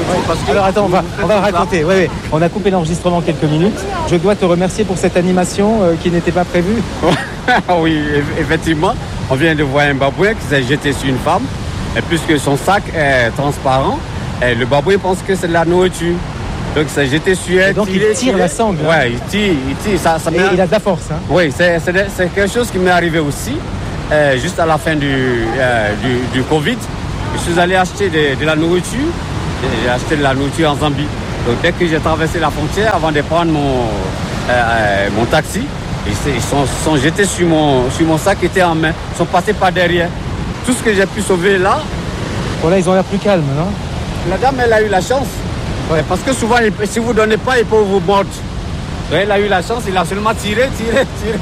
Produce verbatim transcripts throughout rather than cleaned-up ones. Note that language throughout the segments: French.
Ouais. Parce que Alors attends, on va, on va raconter. Oui, oui. On a coupé l'enregistrement quelques minutes. Je dois te remercier pour cette animation euh, qui n'était pas prévue. Oui, effectivement. On vient de voir un babouin qui s'est jeté sur une femme. Et puisque son sac est transparent, et le babouin pense que c'est de la nourriture. Donc il s'est jeté sur elle. Et donc tiré, il tire tiré. la sangle. Ouais, hein. il tire, il tire. Ça, ça Et il a de la force. Hein. Oui, c'est, c'est, c'est quelque chose qui m'est arrivé aussi. Euh, juste à la fin du, euh, du, du Covid, je suis allé acheter de, de la nourriture. J'ai acheté de la nourriture en Zambie. Donc dès que j'ai traversé la frontière, avant de prendre mon, euh, mon taxi, ils sont, sont jetés sur mon, sur mon sac qui était en main. Ils sont passés par derrière. Tout ce que j'ai pu sauver là. Bon là, ils ont l'air plus calmes, non? La dame, elle a eu la chance. Ouais, parce que souvent, si vous ne donnez pas, ils peuvent vous mordre. Elle a eu la chance, il a seulement tiré, tiré, tiré.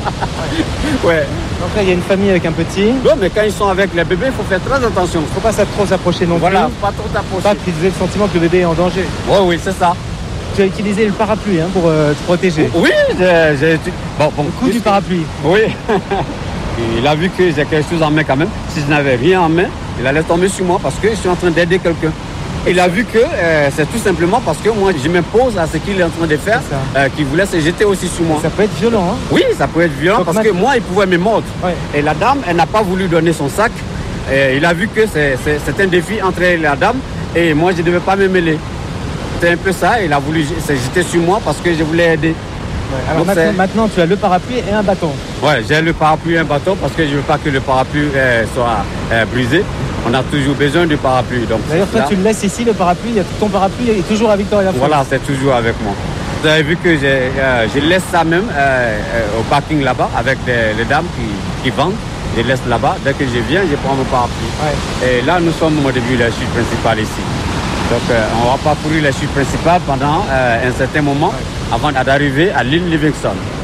Ouais. Donc là, il y a une famille avec un petit. Non, mais quand ils sont avec les bébés, il faut faire très attention. Il ne faut pas trop s'approcher non voilà, plus. Voilà, pas trop s'approcher. Pas qu'ils aient le sentiment que le bébé est en danger. Oui, oui, c'est ça. Tu as utilisé le parapluie hein, pour euh, te protéger. Oui, j'ai, j'ai bon, bon, le coup du parapluie. Oui. Il a vu que j'ai quelque chose en main quand même. Si je n'avais rien en main, il allait tomber sur moi parce que je suis en train d'aider quelqu'un. Il a vu que euh, c'est tout simplement parce que moi, je m'impose à ce qu'il est en train de faire, euh, qu'il voulait se jeter aussi sur moi. Ça peut être violent, hein? Oui, ça peut être violent. Donc, parce que moi, il pouvait me mordre. Ouais. Et la dame, elle n'a pas voulu donner son sac. Et il a vu que c'est, c'est, c'est un défi entre la dame et moi, je ne devais pas me mêler. C'était un peu ça. Il a voulu se jeter sur moi parce que je voulais aider. Ouais, alors maintenant, maintenant, tu as le parapluie et un bâton. Oui, j'ai le parapluie et un bâton parce que je ne veux pas que le parapluie euh, soit euh, brisé. On a toujours besoin du parapluie. Donc d'ailleurs, toi, là, tu le laisses ici, le parapluie. Ton parapluie est toujours à Victoria Falls. Voilà, c'est toujours avec moi. Vous avez vu que euh, je laisse ça même euh, euh, au parking là-bas avec les, les dames qui, qui vendent. Je laisse là-bas. Dès que je viens, je prends mon parapluie. Ouais. Et là, nous sommes au début de la chute principale ici. Donc, euh, on va parcourir la chute principale pendant euh, un certain moment ouais. avant d'arriver à l'île Livingston.